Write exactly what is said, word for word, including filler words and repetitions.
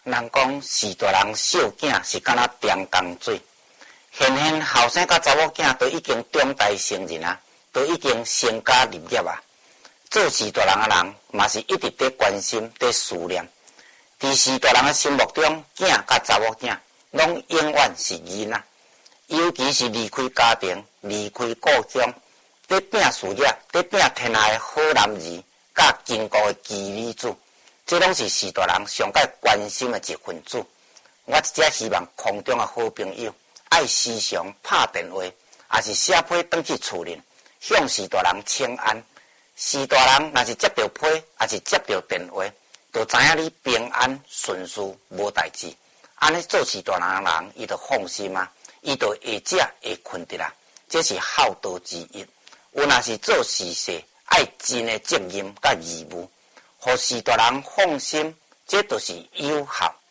人讲时大人少囝是敢若点工水，现现后生甲查某囝都已经长大成人啊，都已经成家立业啊。做时大人的人，嘛是一直在关心、在思念。伫时大人的心目中，囝甲查某囝，拢永远是囡仔。尤其是离开家庭、离开故乡，在拼事业、在拼天下的好男儿，甲坚固的奇女子，这拢是时大人上界关心的一份子。我一直希望空中的好朋友，爱时常拍电话，也是写批转去厝里，向时大人请安。时大人若是接到批，也是接到电话，就知影你平安顺遂无代志。安尼做时大人的人，伊就放心啊。伊就会食会困得啦，这是孝道之一。有若是做事事，爱尽的责任甲义务，互时大人放心，这就是有效。